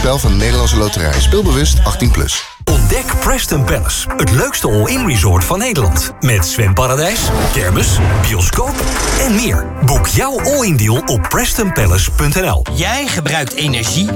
spel van de Nederlandse Loterij. Speelbewust 18+. Ontdek Preston Palace, het leukste all-in resort van Nederland. Met zwemparadijs, kermis, bioscoop en meer. Boek jouw all-in deal op prestonpalace.nl. Jij gebruikt energie